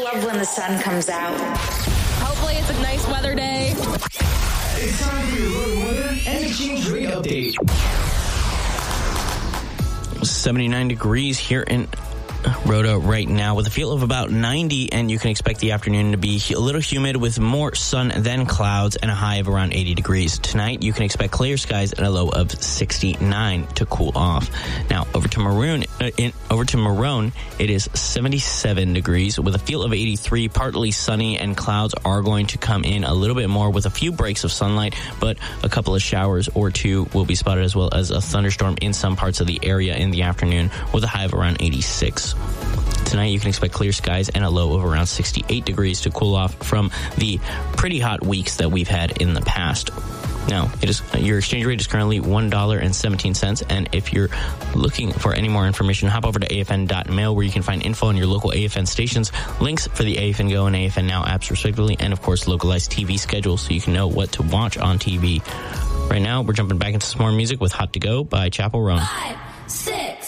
love when the sun comes out. Hopefully it's a nice weather day. It's time for your local weather and exchange rate update. 79 degrees here in Rhoda right now with a feel of about 90, and you can expect the afternoon to be a little humid with more sun than clouds and a high of around 80 degrees. Tonight, you can expect clear skies and a low of 69 to cool off. Now, over to Maroon, it is 77 degrees with a feel of 83, partly sunny, and clouds are going to come in a little bit more with a few breaks of sunlight, but a couple of showers or two will be spotted, as well as a thunderstorm in some parts of the area in the afternoon with a high of around 86. Tonight, you can expect clear skies and a low of around 68 degrees to cool off from the pretty hot weeks that we've had in the past. Now, your exchange rate is currently $1.17, and if you're looking for any more information, hop over to afn.mail, where you can find info on your local AFN stations, links for the AFN Go and AFN Now apps respectively, and of course localized TV schedules so you can know what to watch on TV. Right now, we're jumping back into some more music with Hot to Go by Chappell Roan. 5, 6